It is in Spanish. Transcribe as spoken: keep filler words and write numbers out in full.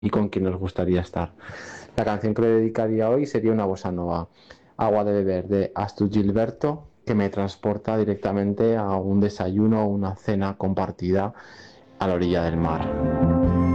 y con quién nos gustaría estar. La canción que le dedicaría hoy sería una bossa nova, Agua de beber de Astu Gilberto, que me transporta directamente a un desayuno o una cena compartida a la orilla del mar.